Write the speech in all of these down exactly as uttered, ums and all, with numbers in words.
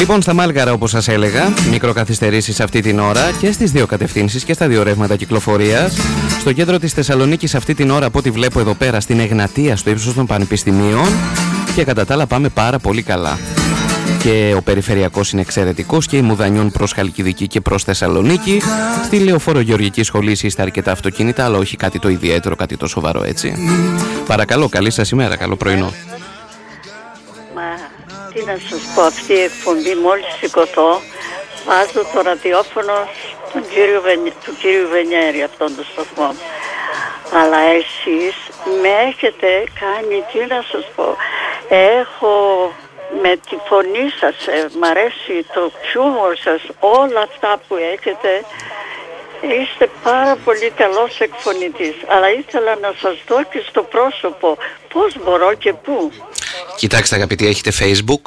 Λοιπόν, στα Μάλγαρα, όπως σας έλεγα, μικροκαθυστερήσεις αυτή την ώρα και στις δύο κατευθύνσεις και στα δύο ρεύματα κυκλοφορίας. Στο κέντρο της Θεσσαλονίκης αυτή την ώρα, από ό,τι βλέπω εδώ πέρα, στην Εγνατία, στο ύψος των Πανεπιστημίων, και κατά τα άλλα πάμε πάρα πολύ καλά. Και ο περιφερειακός είναι εξαιρετικός και η Μουδανιών προς Χαλκιδική και προς Θεσσαλονίκη. Στη Λεωφόρο Γεωργικής Σχολής είστε αρκετά αυτοκίνητα, αλλά όχι κάτι το ιδιαίτερο, κάτι το σοβαρό, έτσι. Παρακαλώ, καλή σας ημέρα, καλό πρωινό. Μα τι να σας πω, αυτή η εκπομπή μόλις σηκωθώ, βάζω το ραδιόφωνο του κύριου, Βενι... του κύριου Βενιέρη, αυτόν τον σταθμό. Αλλά εσείς με έχετε κάνει, τι να σας πω, έχω με τη φωνή σας, ε, μ' αρέσει το χιούμορ σας, όλα αυτά που έχετε, είστε πάρα πολύ καλός εκφωνητής. Αλλά ήθελα να σας δω και στο πρόσωπο, πώς μπορώ και πού. Κοιτάξτε αγαπητοί, έχετε Facebook?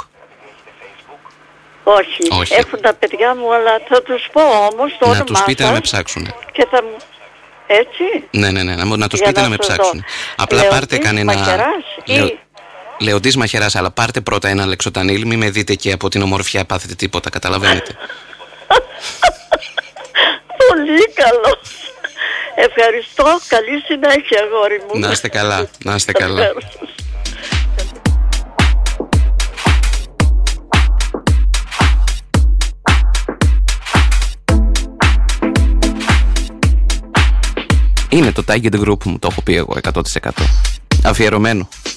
Όχι, Όχι. Έχουν τα παιδιά μου, αλλά θα τους πω όμως το όνομά σας. Να τους πείτε να με ψάξουν. Και θα μου... Έτσι. Ναι, ναι, ναι, να, να τους πείτε να, να με ψάξουν. Δω. Απλά Λεωτής πάρτε κανένα... Μαχεράς Λεω... ή... Λεωτής Μαχεράς, αλλά πάρτε πρώτα ένα λεξοτανίλ, μη με δείτε και από την ομορφιά πάθετε τίποτα, καταλαβαίνετε. Πολύ καλό. Ευχαριστώ, καλή συνέχεια αγόρι μου. Να είστε καλά, να είστε καλά. Είναι το Target Group μου, το έχω πει εγώ εκατό τοις εκατό. Αφιερωμένο.